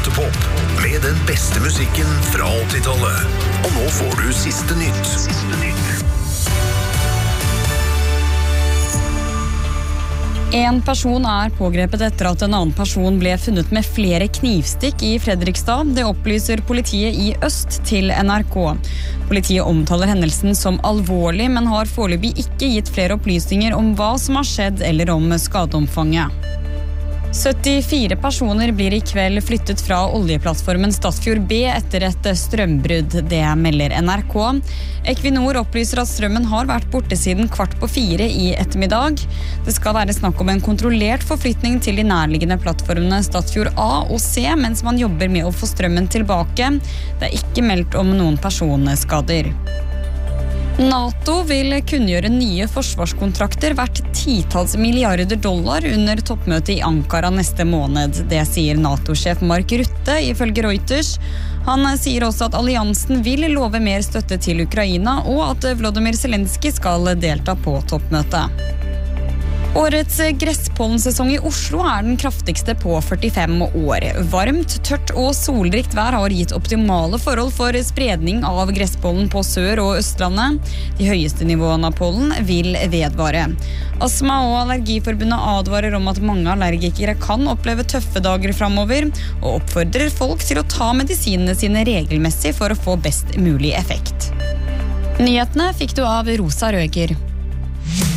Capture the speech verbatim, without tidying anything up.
Teaterpop med den beste musikken fra åttitallet. Og nå får du siste nytt. Siste nytt. En person er pågrepet etter at en annen person ble funnet med flere knivstikk i Fredrikstad. Det opplyser politiet i Øst til N R K. Politiet omtaler hendelsen som alvorlig, men har foreløpig ikke gitt flere opplysninger om hva som har skjedd eller om skadeomfanget. syttifire personer blir i kveld flyttet fra oljeplattformen Statfjord B etter et strømbrudd, det melder N R K. Equinor opplyser at strømmen har vært borte siden kvart på fire i ettermiddag. Det skal være snakk om en kontrollert forflytning til de nærliggende plattformene Statfjord A og C, mens man jobber med å få strømmen tilbake. Det er ikke meldt om noen personskader. NATO vil kunngjøre nye forsvarskontrakter verdt titalls milliarder dollar under toppmøtet i Ankara neste måned. Det sier NATO-sjef Mark Rutte ifølge Reuters. Han sier også at alliansen vil love mer støtte til Ukraina, og at Volodymyr Zelensky skal delta på toppmøtet. Årets gresspollensesong i Oslo er den kraftigste på førtifem år. Varmt, tørt og solrikt vær har gitt optimale forhold for spredning av gresspollen på Sør- og Østlandet. De høyeste nivåene av pollen vil vedvare. Astma- og Allergiforbundet advarer om at mange allergikere kan oppleve tøffe dager fremover, og oppfordrer folk til å ta medisinene sine regelmessig for å få best mulig effekt. Nyhetene fikk du av Rosa Røger.